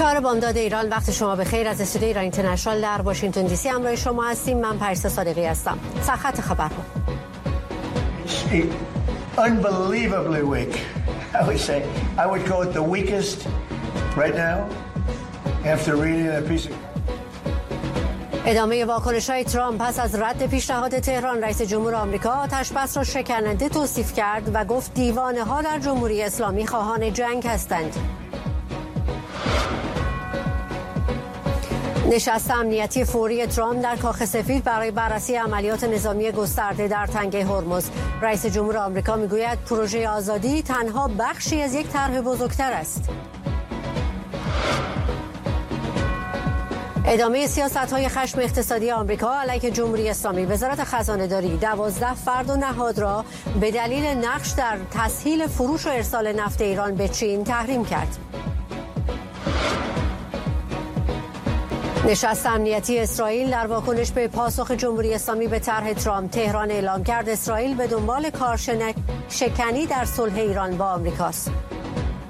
4 بامداد ایران، وقت شما بخیر. از استودیوی ایران اینترنشنال در واشنگتن دی سی همراه شما هستیم. من پریسا صادقی هستم. سرخط خبرها. Unbelievably weak. I would call it the weakest right now after reading a piece of ادامه واکنش‌های ترامپ پس از رد پیشنهاد تهران، رئیس جمهور آمریکا آتش بس را شکننده توصیف کرد و گفت دیوانه‌ها در جمهوری اسلامی خواهان جنگ هستند. نشست امنیتی فوری ترامپ در کاخ سفید برای بررسی عملیات نظامی گسترده در تنگه هرمز. رئیس جمهور آمریکا میگوید پروژه آزادی تنها بخشی از یک طرح بزرگتر است. ادامه سیاست‌های خشم اقتصادی آمریکا علیه جمهوری اسلامی. وزارت خزانه‌داری 12 فرد و نهاد را به دلیل نقش در تسهیل فروش و ارسال نفت ایران به چین تحریم کرد. نشست امنیتی اسرائیل در واکنش به پاسخ جمهوری اسلامی به طرح ترامپ. تهران اعلام کرد اسرائیل به دنبال کارشکنی در صلح ایران با آمریکاست.